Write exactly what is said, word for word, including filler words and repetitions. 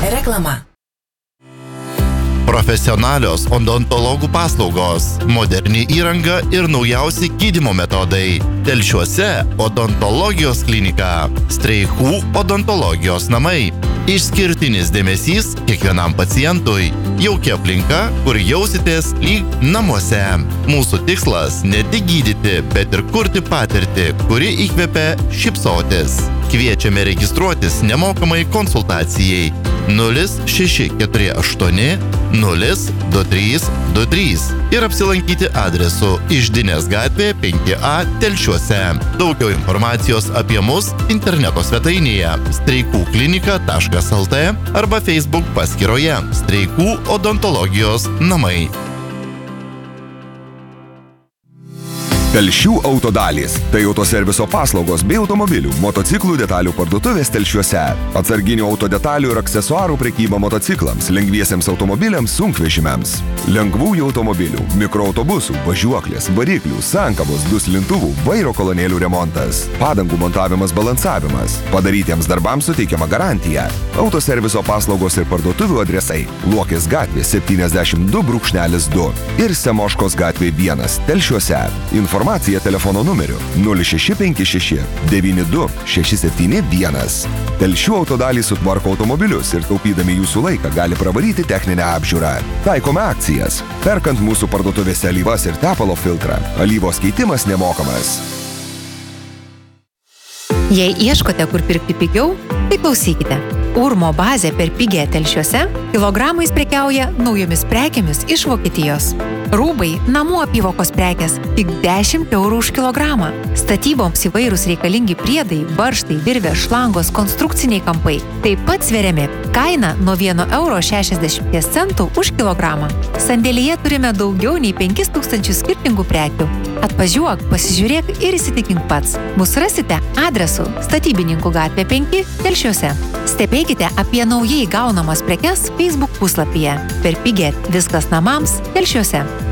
Reklama. Profesionalios odontologų paslaugos, moderni įranga ir naujausi gydymo metodai. Telšiuose odontologijos klinika, Streikų odontologijos namai. Išskirtinis dėmesys kiekvienam pacientui. Jaukia aplinka, kur jausitės lyg namuose. Mūsų tikslas ne tik gydyti, bet ir kurti patirtį, kuri įkvepia šypsotis. Kviečiame registruotis nemokamai konsultacijai nulis šeši keturi aštuoni nulis du trys du trys ir apsilankyti adresu Iždinės gatvė penki A Telšiuose. Daugiau informacijos apie mus interneto svetainėje streikų klinika taškas el tė arba Facebook paskyroje Streikų odontologijos namai. Telšių autodalys – tai autoserviso paslaugos bei automobilių, motociklų detalių parduotuvės Telšiuose. Atsarginių autodetalių ir aksesuarų prekyba motociklams, lengviesiems automobiliams, sunkvežimiams. Lengvųjų automobilių, mikroautobusų, važiuoklės, variklių, sankabos, duslintuvų, vairo kolonėlių remontas. Padangų montavimas, balansavimas. Padarytiems darbams suteikiama garantija. Autoserviso paslaugos ir parduotuvių adresai – Luokės gatvė septyniasdešimt du du ir Semoškos gatvė vienas Telšiuose. Informacija telefono numeriu nulis šeši penki šeši devyni du šeši septyni vienas. Telšių autodalys sutvarko automobilius ir taupydami jūsų laiką gali pravaryti techninę apžiūrą. Taikome akcijas. Perkant mūsų parduotuvėse alyvas ir tepalo filtrą, alyvos keitimas nemokamas. Jei ieškote, kur pirkti pigiau, tai klausykite. Urmo bazė per pigią Telšiuose kilogramais prekiauja naujomis prekėmis iš Vokietijos. Rūbai, namų apyvokos prekės tik dešimt eurų už kilogramą. Statyboms įvairūs reikalingi priedai, varžtai, virvės, šlangos, konstrukciniai kampai. Taip pat sveriami. Kaina nuo vieno euro šešiasdešimt centų už kilogramą. Sandėlyje turime daugiau nei penkis tūkstančius skirtingų prekių. Atvažiuok, pasižiūrėk ir įsitikink pats. Mus rasite adresu Statybininkų gatvė penki Telšiuose. Stebėkite apie naujai gaunamas prekes Facebook puslapyje. Per pigią viskas namams Telšiuose.